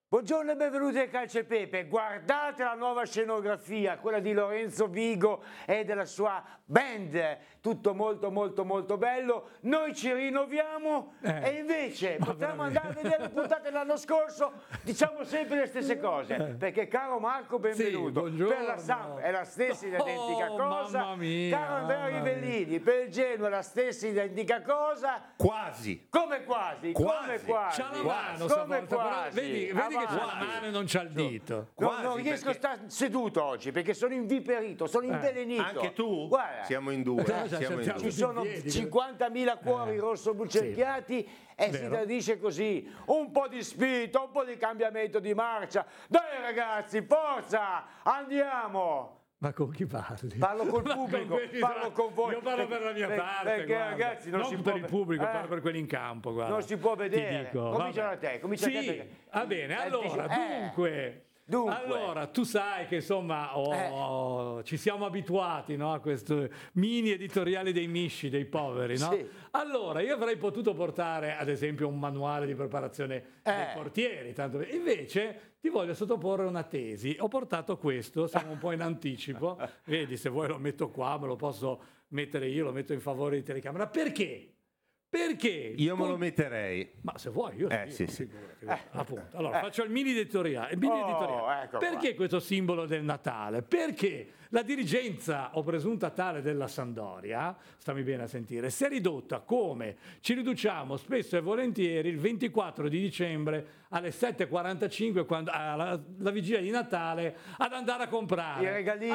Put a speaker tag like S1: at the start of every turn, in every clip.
S1: Buongiorno e benvenuti al Calcio e Pepe. Guardate la nuova scenografia, quella di Lorenzo Vigo e della sua band, tutto molto bello. Noi ci rinnoviamo e invece potremmo andare a vedere le puntate dell'anno scorso, diciamo sempre le stesse cose, perché caro Marco, benvenuto.
S2: Sì,
S1: per la Samp è la stessa identica cosa,
S2: mamma mia,
S1: caro Andrea Rivellini, per il Genoa è la stessa identica cosa.
S3: Quasi.
S1: Come quasi? Come quasi?
S2: C'ha la mano
S1: Come
S2: stavolta, però
S1: quasi?
S2: vedi che c'ha la mano e non c'ha il dito.
S1: Non riesco a stare seduto oggi perché sono inviperito, sono invelenito.
S3: Anche tu?
S1: Guarda,
S3: Siamo in due. Siamo in
S1: ci
S3: due.
S1: sono 50.000 cuori rosso bucerchiati e si tradisce così. Un po' di spirito, un po' di cambiamento di marcia. Dai ragazzi, forza, andiamo!
S2: Ma con chi parli?
S1: Parlo col pubblico, parlo con voi.
S2: Io parlo per la mia parte.
S1: Perché
S2: guarda.
S1: ragazzi non si
S2: per
S1: può
S2: il pubblico, parlo per quelli in campo. Guarda.
S1: Non si può vedere.
S2: Ti dico,
S1: Comincia
S2: vabbè.
S1: da te, comincia da te. Perché...
S2: Va bene, allora,
S1: Dunque.
S2: Allora, tu sai che insomma ci siamo abituati, no, a questo mini editoriale dei misci, dei poveri, no?
S1: Sì.
S2: Allora, io avrei potuto portare ad esempio un manuale di preparazione dei portieri, tanto invece ti voglio sottoporre una tesi. Ho portato questo, siamo un po' in anticipo, vedi, se vuoi lo metto qua, me lo posso mettere io, lo metto in favore di telecamera. Perché? Perché?
S3: Io me lo metterei.
S2: Ma se vuoi, io
S3: sì.
S2: appunto. Allora, faccio il mini editoriale.
S1: Ecco
S2: Perché questo simbolo del Natale? Perché la dirigenza o presunta tale della Sampdoria, stammi bene a sentire, si è ridotta come ci riduciamo spesso e volentieri il 24 di dicembre alle 7:45 quando alla vigilia di Natale ad andare a comprare.
S1: Il regalino.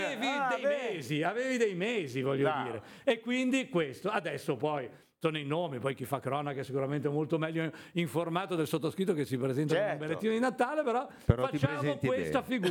S2: Avevi dei mesi, voglio dire. E quindi questo, adesso poi sono i nomi, poi chi fa cronaca è sicuramente molto meglio informato del sottoscritto che si presenta con un berrettino di Natale, però
S3: ti
S2: facciamo
S3: presenti
S2: questa
S3: bene.
S2: figura.